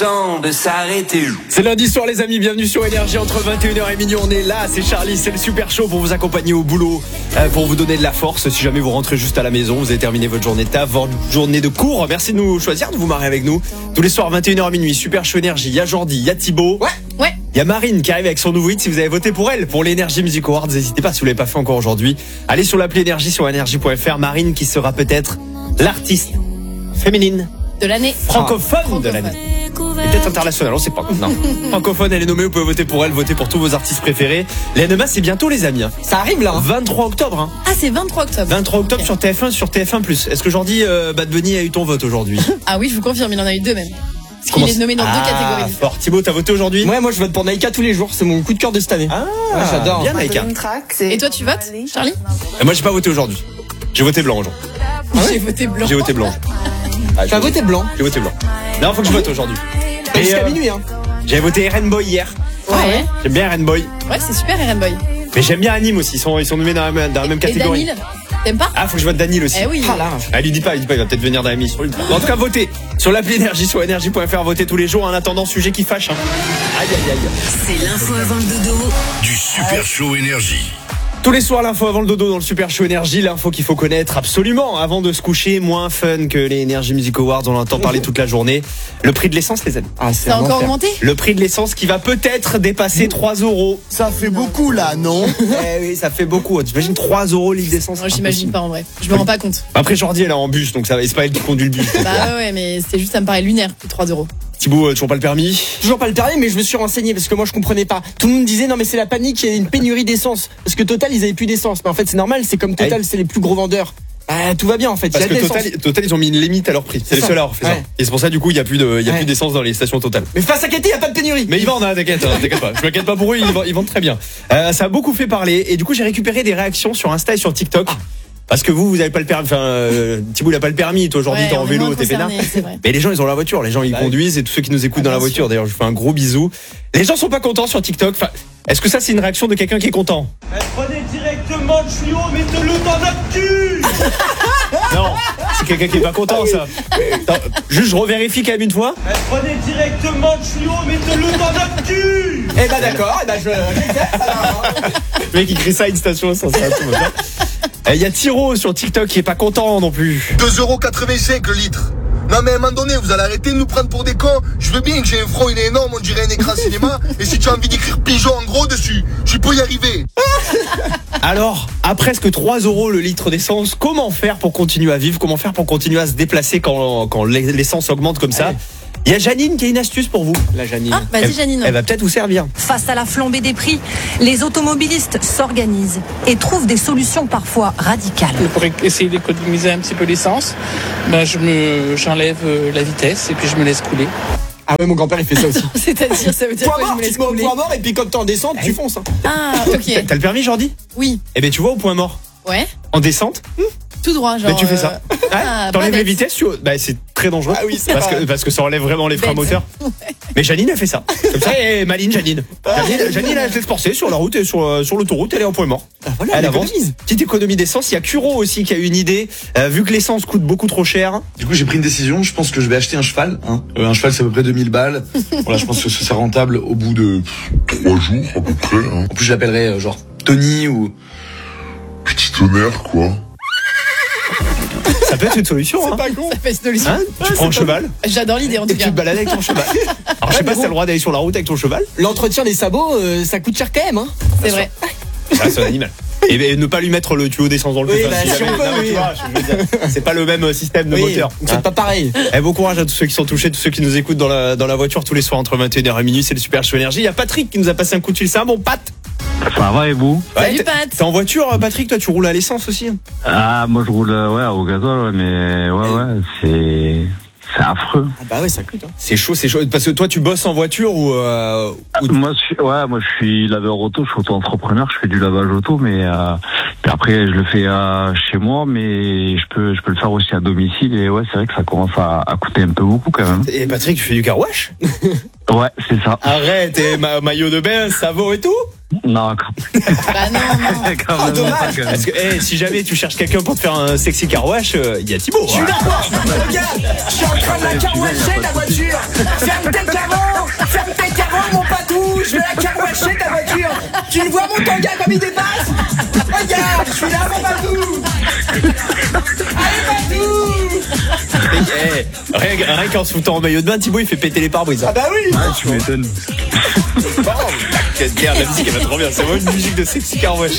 De s'arrêter. C'est lundi soir les amis, bienvenue sur Énergie entre 21h et minuit, on est là, c'est Charlie, c'est le super show pour vous accompagner au boulot, pour vous donner de la force si jamais vous rentrez juste à la maison, vous avez terminé votre journée de taf, votre journée de cours. Merci de nous choisir, de vous marrer avec nous. Tous les soirs 21h à minuit, super show Énergie, il y a Jordi, il y a Thibaut. Ouais. Il y a Marine qui arrive avec son nouveau hit. Si vous avez voté pour elle, pour l'Energy Music Awards, n'hésitez pas si vous l'avez pas fait encore aujourd'hui. Allez sur l'appli Énergie sur énergie.fr. Marine qui sera peut-être l'artiste féminine de l'année, francophone de l'année. Peut-être internationale, on sait pas. Non. Francophone, elle est nommée, vous pouvez voter pour elle, voter pour tous vos artistes préférés. Les NMA, c'est bientôt les amis. Ça arrive là. 23 octobre. Hein. Ah, c'est 23 octobre. 23 octobre Okay. sur TF1+. Est-ce que Jordi Bad Bunny a eu ton vote aujourd'hui? Ah oui, je vous confirme, il en a eu deux même. Parce qu'il est nommé dans deux catégories. Fort. Thibaut, t'as voté aujourd'hui? Ouais, moi je vote pour Naïka tous les jours, c'est mon coup de cœur de cette année. Ah, ouais, j'adore. Bien Naïka. Et toi, tu votes, Charlie? Moi, j'ai pas voté aujourd'hui. J'ai voté blanc aujourd'hui. J'ai voté blanc. J'ai voté blanc. T'as voté blanc? J'ai voté blanc. Non, faut que je vote aujourd'hui. Jusqu'à minuit, hein. J'avais voté Eren Boy hier. Ouais. J'aime bien Eren Boy. Ouais, c'est super, Eren Boy. Mais j'aime bien Anime aussi. Ils sont nommés dans la même catégorie. Et Danil, t'aimes pas? Ah, faut que je vote Danil aussi. Eh oui. Ah là. Ah, lui dis pas, il va peut-être venir dans la mission. En tout cas, votez sur l'appli Énergie, sur énergie.fr, votez tous les jours. En attendant, sujet qui fâche. Hein. Aïe, aïe, aïe. C'est l'info avant le dodo du Super Show Énergie. Tous les soirs, l'info avant le dodo dans le Super Show Énergie, l'info qu'il faut connaître absolument avant de se coucher, moins fun que les Energy Music Awards, on en entend parler toute la journée. Le prix de l'essence, les amis. Ah, Ça a encore augmenté? Le prix de l'essence qui va peut-être dépasser 3 €. Ça fait beaucoup là, non? Eh oui, ça fait beaucoup. T'imagines 3 € litre d'essence? Moi, j'imagine pas en vrai. Je me rends pas compte. Après, Jordi, elle est en bus, donc ça va. C'est pas elle qui conduit le bus. Bah ouais, mais c'est juste, ça me paraît lunaire, les 3 €. Thibaut, toujours pas le permis? Toujours pas le permis, mais je me suis renseigné parce que moi je comprenais pas. Tout le monde disait non mais c'est la panique, il y a une pénurie d'essence. Parce que Total ils avaient plus d'essence. Mais en fait c'est normal, c'est comme Total, c'est les plus gros vendeurs. Tout va bien en fait. Parce que Total, ils ont mis une limite à leur prix. C'est les seuls à avoir fait ça. Et c'est pour ça du coup il y a plus d'essence dans les stations Total. Mais faut pas s'inquiéter, il y a pas de pénurie. Mais ils vendent, hein, t'inquiète pas. Je m'inquiète pas pour eux, ils vendent très bien. Ça a beaucoup fait parler et du coup j'ai récupéré des réactions sur Insta et sur TikTok. Parce que vous avez pas le permis. Enfin, Thibaut, il a pas le permis. Toi, aujourd'hui, t'es en vélo, t'es peinard. Mais les gens, ils ont la voiture. Les gens, ils conduisent et tous ceux qui nous écoutent dans la voiture. D'ailleurs, je fais un gros bisou. Les gens sont pas contents sur TikTok. Enfin, est-ce que ça, c'est une réaction de quelqu'un qui est content? Prenez directement le tuyau, mettez-le dans notre cul. Non, c'est quelqu'un qui est pas content, ça. Attends, juste, je revérifie quand même une fois. Prenez directement le tuyau, mettez-le dans notre cul. Eh ben d'accord, Le mec, il crie ça à une station essence. Il y a Tiro sur TikTok qui est pas content non plus. 2,85 € le litre. Non mais à un moment donné, vous allez arrêter de nous prendre pour des cons. Je veux bien que j'ai un front, il est énorme, on dirait un écran cinéma. Et si tu as envie d'écrire pigeon en gros dessus, tu peux y arriver. Alors, à presque 3 € le litre d'essence, comment faire pour continuer à vivre? Comment faire pour continuer à se déplacer quand l'essence augmente comme ça? Il y a Janine qui a une astuce pour vous. La Janine. Ah, vas-y Janine. Elle va peut-être vous servir. Face à la flambée des prix, les automobilistes s'organisent et trouvent des solutions parfois radicales. Pour essayer d'économiser un petit peu l'essence, j'enlève la vitesse et puis je me laisse couler. Ah ouais, mon grand-père il fait ça aussi. C'est-à-dire, ça veut dire Point quoi? Je mort, me tu laisse te mets au couler. point mort et puis quand t'es en descente, tu fonces. Hein. Ah, ok. T'as le permis, Jordi? Oui. Eh ben, tu vois, au point mort. Ouais. En descente? Tout droit, genre. Ben, tu fais ça. T'enlèves les vitesses, c'est très dangereux. Ah oui, c'est parce que ça enlève vraiment les freins moteurs. Mais Janine a fait ça. Comme ça, et maline Janine. Janine a se forcer sur la route et sur l'autoroute, elle est en point mort. Voilà, elle avance. Petite économie d'essence. Il y a Curo aussi qui a eu une idée. Vu que l'essence coûte beaucoup trop cher. Du coup, j'ai pris une décision. Je pense que je vais acheter un cheval. Un cheval, c'est à peu près 2000 balles. Voilà, je pense que ce sera rentable au bout de 3 jours à peu près. Hein. En plus, je l'appellerai genre Tony ou Petit tonnerre, quoi. Ça peut être une solution. C'est pas con. Ça fait une solution. Hein, tu prends un cheval J'adore l'idée en tout et tu cas. te balades avec ton cheval. Alors je sais pas si t'as le droit d'aller sur la route avec ton cheval. L'entretien des sabots, ça coûte cher quand même. Hein. C'est vrai. C'est un animal. Et ne pas lui mettre le tuyau d'essence dans le cul. Oui, bah, si on peut, oui. Tu vois, je veux dire, c'est pas le même système de moteur. C'est pas pareil. Bon courage à tous ceux qui sont touchés, tous ceux qui nous écoutent dans la voiture tous les soirs entre 21h et minuit. C'est le Super Show Énergie. Il y a Patrick qui nous a passé un coup de fil. C'est un bon Pat. Ça va et vous? Salut Pat. T'es en voiture, Patrick? Toi, tu roules à l'essence aussi? Ah, moi je roule au gasoil, mais c'est affreux. Ah bah ouais, ça coûte. Hein. C'est chaud. Parce que toi, tu bosses en voiture ou Moi, je suis laveur auto, je suis auto-entrepreneur, je fais du lavage auto, mais puis après je le fais chez moi, mais je peux le faire aussi à domicile. Et ouais, c'est vrai que ça commence à coûter un peu beaucoup quand même. Et Patrick, tu fais du car wash? Ouais, c'est ça. Arrête, et maillot de bain, savon et tout? Non, Bah non. quand même pas, quand même. Parce que si jamais tu cherches quelqu'un pour te faire un sexy car wash, il y a Thibaut. Je suis d'accord. Regarde, je suis en train de la carouacher ta voiture. Ferme tes carreaux, mon patou. Je vais la carouacher ta voiture. Tu le vois mon tanga comme il dépasse? Regarde, je suis là, mon patou. Allez, patou. Rien qu'en se foutant en maillot de bain, Thibaut il fait péter les pare-brises. Ah bah oui. Tu m'étonnes. Qu'est-ce que la musique elle va trop bien, c'est vraiment une musique de sexy car wash.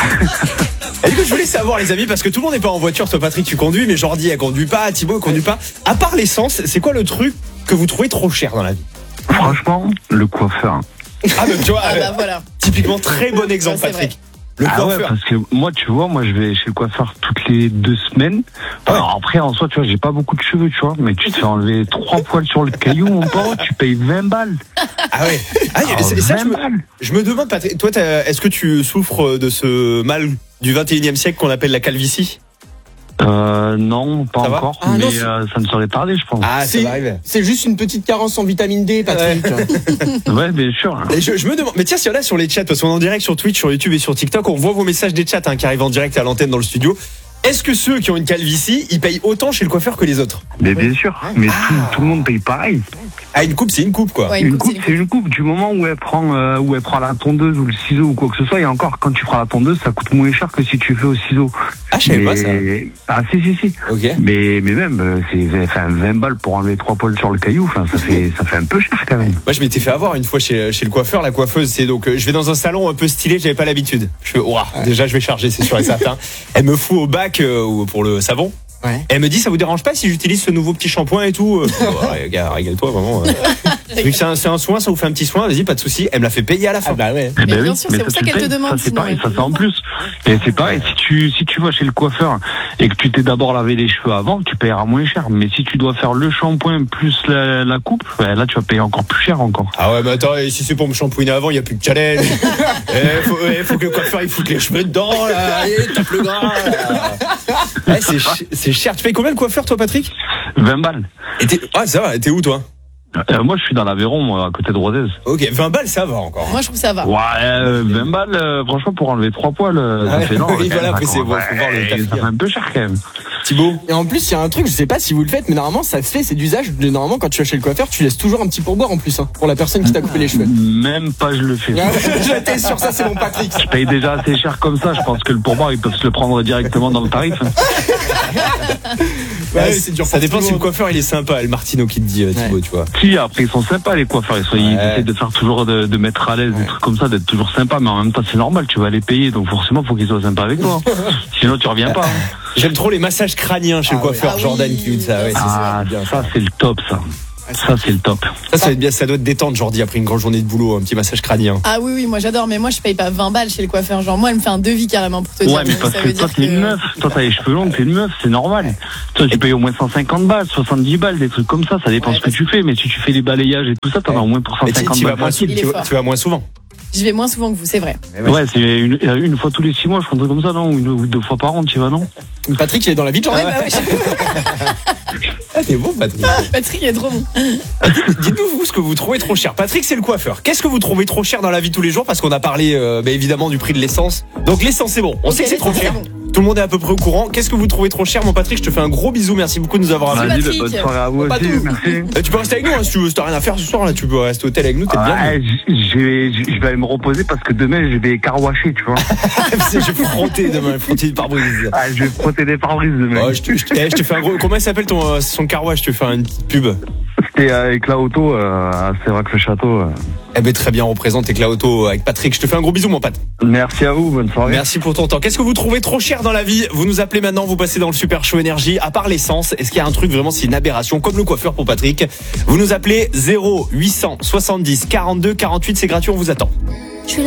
Et du coup, je voulais savoir, les amis, parce que tout le monde n'est pas en voiture. Toi, Patrick, tu conduis, mais Jordi, elle conduit pas, Thibaut, elle conduit pas. À part l'essence, c'est quoi le truc que vous trouvez trop cher dans la vie? Franchement, le coiffeur. Ah, mais tu vois, Bah voilà. typiquement, très bon exemple, Ouais, c'est Patrick. Le Ah ouais, coiffeur. parce que moi, tu vois, je vais chez le coiffeur toutes les 2 semaines. Alors après, en soi, tu vois, j'ai pas beaucoup de cheveux, tu vois, mais tu te fais enlever 3 poils sur le caillou, mon pote, tu payes 20 balles. Ah ouais. Ah, et ça, 20 balles. je me demande, Patrick, toi, est-ce que tu souffres de ce mal du 21e siècle qu'on appelle la calvitie? Non, pas Ça va encore, Ah, mais non, ça ne saurait tarder, je pense. Ah, ça va arriver. C'est juste une petite carence en vitamine D, Patrick. Ouais, bien sûr. Et je me demande, mais tiens, s'il y en a sur les chats, parce qu'on est en direct sur Twitch, sur YouTube et sur TikTok, on voit vos messages des chats qui arrivent en direct à l'antenne dans le studio. Est-ce que ceux qui ont une calvitie, ils payent autant chez le coiffeur que les autres? Mais bien sûr, mais tout le monde paye pareil. Ah, une coupe, c'est une coupe, quoi. Ouais, Une coupe, c'est une coupe. Du moment où elle prend la tondeuse ou le ciseau ou quoi que ce soit, et encore, quand tu prends la tondeuse, ça coûte moins cher que si tu fais au ciseau. Ah, je savais pas ça. Ah, si. Ok. Mais même, c'est 20 balles pour enlever 3 poils sur le caillou, enfin, ça fait un peu cher quand même. Moi, je m'étais fait avoir une fois chez le coiffeur. La coiffeuse, c'est donc, je vais dans un salon un peu stylé, j'avais pas l'habitude. Je fais, ouah, déjà, je vais charger, c'est sûr et certain. Elle me fout au bac pour le savon. Ouais. Elle me dit, ça vous dérange pas si j'utilise ce nouveau petit shampoing et tout? Gars, régale-toi, vraiment. Vu que c'est un soin, ça vous fait un petit soin, vas-y, pas de souci. Elle me l'a fait payer à la fin. Ah bah ouais. Eh Mais ben bien oui, sûr, mais c'est pour ça tu qu'elle te payes. demande, Ça, c'est sinon, pareil, elle ça c'est en plus. Et c'est pareil, si tu vas chez le coiffeur et que tu t'es d'abord lavé les cheveux avant, tu payeras moins cher. Mais si tu dois faire le shampoing plus la coupe, là tu vas payer encore plus cher encore. Ah ouais, mais attends, et si c'est pour me shampouiner avant, il y a plus de challenge. Faut que le coiffeur il foute les cheveux dedans, là. Allez, tape le gras, là. C'est cher. Tu payes combien le coiffeur, toi, Patrick? 20 balles. Ah, ça va, t'es où, toi? Moi je suis dans l'Aveyron, moi, à côté de Rodez. Ok, 20 balles, ça va encore. Moi, je trouve que ça va. Ouais, 20 balles, franchement, pour enlever 3 poils, ça fait non. Oui, voilà, après, faut voir le taf. Ça fait un peu cher quand même. Thibaut? Et en plus, il y a un truc, je sais pas si vous le faites, mais normalement, ça se fait, c'est d'usage. Normalement, quand tu vas chez le coiffeur, tu laisses toujours un petit pourboire en plus, pour la personne qui t'a coupé les cheveux. Même pas, je le fais. J'étais sur ça, c'est mon Patrick. Je paye déjà assez cher comme ça, je pense que le pourboire, ils peuvent se le prendre directement dans le tarif. Ouais, c'est dur. Ça dépend si le coiffeur il est sympa, le Martino qui te dit, Thibaut, tu vois. Si, après, ils sont sympas, les coiffeurs. Ils essaient de faire toujours de mettre à l'aise des trucs comme ça, d'être toujours sympa, mais en même temps, c'est normal, tu vas les payer, donc forcément, faut qu'ils soient sympas avec toi. Sinon, tu reviens pas. J'aime trop les massages crâniens chez le coiffeur, ouais. Jordan qui nous dit ça. Ouais, Ça, c'est le top, ça. Ça, c'est le top. ça va être bien, ça doit te détendre, Jordi, après une grande journée de boulot, un petit massage crânien. Ah oui, moi j'adore, mais moi je paye pas 20 balles chez le coiffeur. Genre, moi elle me fait un devis carrément pour te dire. Ouais, mais parce ça que veut toi, dire t'es une meuf. Toi, t'as les cheveux longs, t'es une meuf, c'est normal. Toi, tu payes au moins 150 balles, 70 balles, des trucs comme ça. Ça dépend ce que tu fais. Mais si tu fais les balayages et tout ça, t'en as au moins pour Mais 150 tu vas balles moins facile. tu vas moins souvent. Je vais moins souvent que vous, c'est vrai. Ouais, c'est une fois tous les 6 mois, je crois, un truc comme ça, non? Ou 2 fois par an, tu vas, non? Patrick, il est dans la vie de Jordan. Ouais, bah oui. Ah, t'es bon, Patrick. Patrick est trop bon. Dites-nous, vous, ce que vous trouvez trop cher. Patrick, c'est le coiffeur. Qu'est-ce que vous trouvez trop cher dans la vie tous les jours? Parce qu'on a parlé, évidemment, du prix de l'essence. Donc, l'essence, c'est bon. On sait que c'est trop l'essence, cher. c'est bon. Tout le monde est à peu près au courant. Qu'est-ce que vous trouvez trop cher, mon Patrick? Je te fais un gros bisou. Merci beaucoup de nous avoir appelés. Patrick. Bonne soirée à vous Pas aussi, tout. merci. Tu peux rester avec nous, hein, si tu veux. Si t'as rien à faire ce soir, là, tu peux rester au hôtel avec nous. T'es bien. Ouais, je vais aller me reposer parce que demain, je vais carwasher, tu vois. Je vais frotter demain, frotter du pare-brise. Ah, je vais frotter des pare-brises demain. Oh, je te fais un gros. Comment il s'appelle son carwash? Je te fais une petite pub. C'était avec la auto à Sévrac-le-Château. Eh ben très bien, on représente Éclat Auto avec Patrick. Je te fais un gros bisou, mon pote. Merci à vous, bonne soirée. Merci pour ton temps. Qu'est-ce que vous trouvez trop cher dans la vie? Vous nous appelez maintenant, vous passez dans le Super Show Énergie. À part l'essence, est-ce qu'il y a un truc vraiment, c'est une aberration, comme le coiffeur pour Patrick? Vous nous appelez 0870 42 48, c'est gratuit, on vous attend.